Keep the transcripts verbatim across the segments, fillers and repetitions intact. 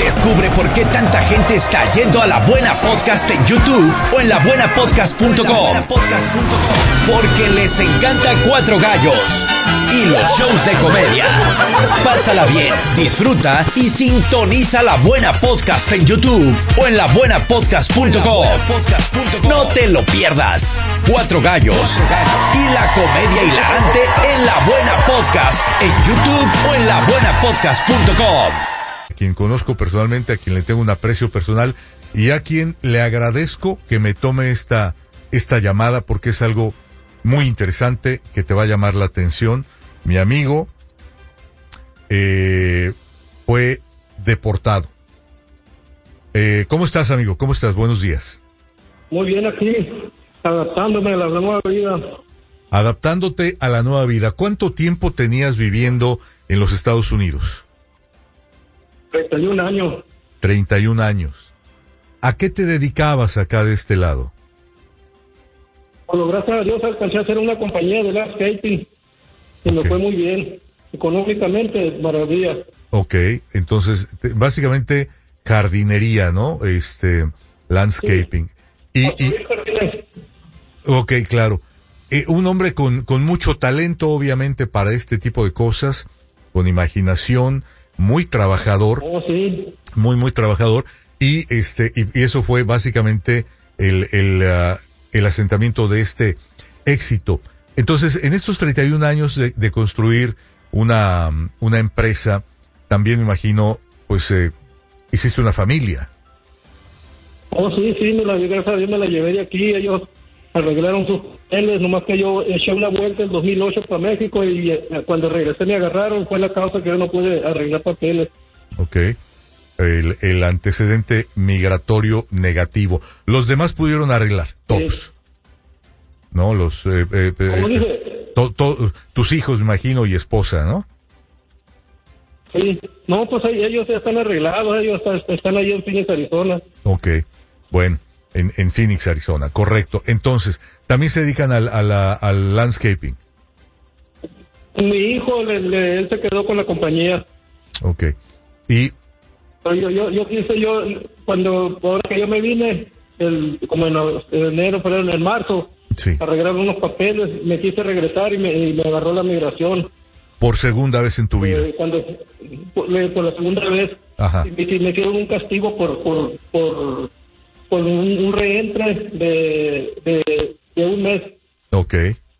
Descubre por qué tanta gente está yendo a La Buena Podcast en YouTube o en la buena podcast punto com. Porque les encanta Cuatro Gallos y los shows de comedia. Pásala bien, disfruta y sintoniza La Buena Podcast en YouTube o en la buena podcast punto com. No te lo pierdas. Cuatro Gallos y la comedia hilarante en La Buena Podcast en YouTube o en la buena podcast punto com. A quien conozco personalmente, a quien le tengo un aprecio personal y a quien le agradezco que me tome esta, esta llamada porque es algo muy interesante que te va a llamar la atención. Mi amigo eh, fue deportado. Eh, ¿Cómo estás, amigo? ¿Cómo estás? Buenos días. Muy bien aquí, adaptándome a la nueva vida. Adaptándote a la nueva vida. ¿Cuánto tiempo tenías viviendo en los Estados Unidos? treinta y un años. treinta y un años. ¿A qué te dedicabas acá de este lado? Bueno, gracias a Dios alcancé a hacer una compañía de landscaping y me Okay. fue muy bien. Económicamente, maravilla. Ok, entonces, te- básicamente jardinería, ¿no? Este, landscaping. Y, y, ok, claro. Eh, un hombre con, con mucho talento, obviamente, para este tipo de cosas, con imaginación, muy trabajador, Oh, sí. muy, muy trabajador, y este, y, y eso fue básicamente el, el, uh, el asentamiento de este éxito. Entonces, en estos treinta y un años de, de construir una, una empresa, también me imagino, pues, eh, hiciste una familia. Oh, sí, sí, me la, gracias a Dios me la llevé de aquí. Ellos arreglaron sus papeles, nomás que yo eché una vuelta en dos mil ocho para México y eh, cuando regresé me agarraron. Fue la causa que yo no pude arreglar papeles. Ok. El, el antecedente migratorio negativo. Los demás pudieron arreglar, todos. Sí. ¿No? Los, eh, eh, eh, ¿Cómo dice? to- to- tus hijos, me imagino, y esposa, ¿no? Sí. No, pues ahí, ellos ya están arreglados, ellos están, están ahí en Phoenix, Arizona. Ok. Bueno, en, en Phoenix, Arizona, correcto. Entonces, también se dedican al, a la- al landscaping. Mi hijo, le, le- él se quedó con la compañía. Ok. Y, Pero yo, yo, yo quise, yo, cuando, ahora que yo me vine, el, como en enero, pero en marzo, sí, arreglar unos papeles, me quise regresar y me, y me agarró la migración. por segunda vez en tu vida. Eh, cuando, por, le- por la segunda vez, Ajá. y me, y me hicieron un castigo por, por, por, por un, un reentre de, de, de un mes. Ok.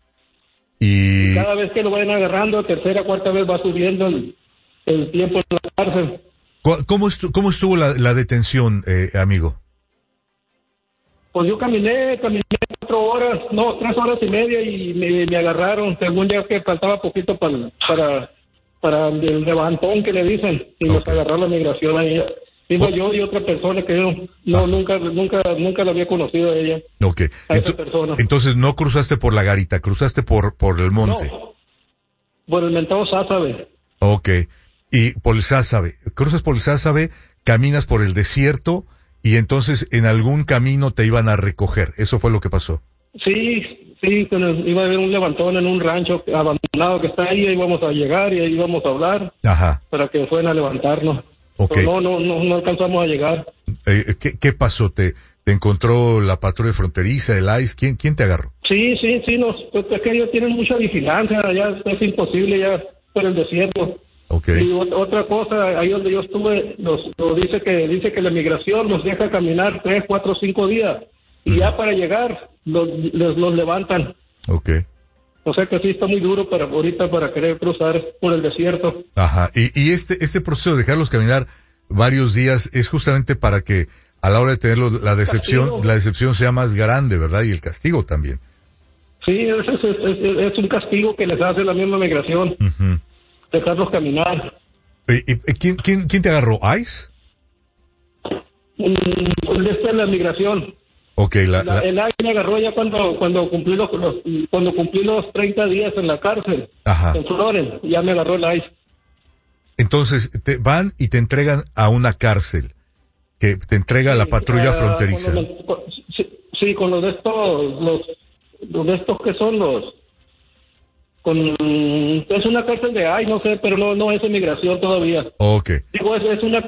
Y, Cada vez que lo vayan agarrando, tercera, cuarta vez va subiendo el, el tiempo en la cárcel. ¿cu- ¿cómo, estu- cómo estuvo la, la detención, eh, amigo? Pues yo caminé, caminé cuatro horas, no, tres horas y media y me, me agarraron, según ya que faltaba poquito para, para, para el levantón que le dicen, y nos Ok. agarró la migración ahí. Iba Oh. yo y otra persona que yo no, Ah. nunca, nunca, nunca la había conocido a ella, Ok. a esa Ento- persona. entonces no cruzaste por la garita, cruzaste por, por el monte. No, por el mentado Sázabe. Ok. Y por el Sázabe. Cruzas por el Sázabe, caminas por el desierto y entonces en algún camino te iban a recoger. Eso fue lo que pasó. Sí, sí, que nos- iba a haber un levantón en un rancho abandonado que está ahí, ahí íbamos a llegar y ahí íbamos a hablar Ajá. para que fueran a levantarnos. Ok. Pero no, no, no, no alcanzamos a llegar. Eh, ¿qué, ¿Qué pasó? ¿Te, ¿Te encontró la patrulla fronteriza, el I C E? ¿Quién, quién te agarró? Sí, sí, sí, nos, pues, es que ellos tienen mucha vigilancia, ya es imposible ya por el desierto. Ok. Y ot- otra cosa, ahí donde yo estuve, nos, nos dice que dice que la migración nos deja caminar tres, cuatro, cinco días y ya para llegar los, los, los levantan. Ok. O sea que sí está muy duro para ahorita para querer cruzar por el desierto. Ajá. Y, y este, este proceso de dejarlos caminar varios días es justamente para que a la hora de tenerlos, la decepción, Castigo. la decepción sea más grande, ¿verdad? Y el castigo también. Sí, es, es, es, es un castigo que les hace la misma migración, Ujú. dejarlos caminar. ¿Y, y, ¿quién, quién, ¿Quién te agarró? ¿ICE? Mm, Esta es la migración. Ok, la, La- la- el año me agarró ya cuando cuando cumplí los, los- cuando cumplí los treinta días en la cárcel, Ajá. en Florence, ya me agarró el ICE. entonces te van y te entregan a una cárcel que te entrega la patrulla Ah, fronteriza. con los- con- sí, sí, con los de estos, los, los de estos que son los, con, es una cárcel de ICE, no sé, pero no, no es inmigración todavía. Ok. Digo, es, es una